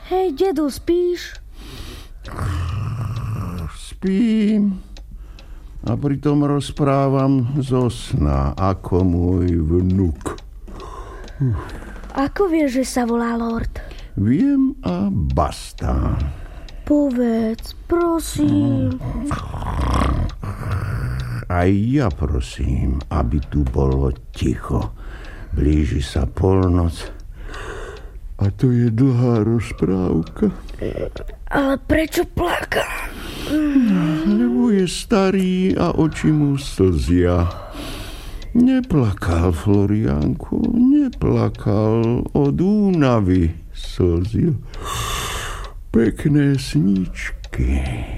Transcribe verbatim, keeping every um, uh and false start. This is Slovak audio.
Hej, dedo, spíš? Spím a pritom rozprávam zo sna ako môj vnuk. Ako vieš, že sa volá Lord? Viem a basta. Povedz, prosím. Aj ja prosím, aby tu bolo ticho. Blíži sa polnoc a to je dlhá rozprávka. Ale prečo plaka? Lebo je starý a oči mu slzia. Neplakal, Floriánku, neplakal, od únavy slzil. Pekné sníčky.